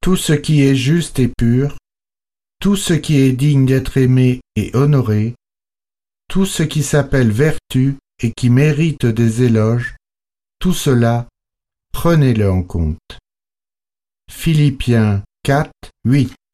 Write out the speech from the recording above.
tout ce qui est juste et pur, tout ce qui est digne d'être aimé et honoré, tout ce qui s'appelle vertu et qui mérite des éloges, tout cela, prenez-le en compte. Philippiens 4, 8.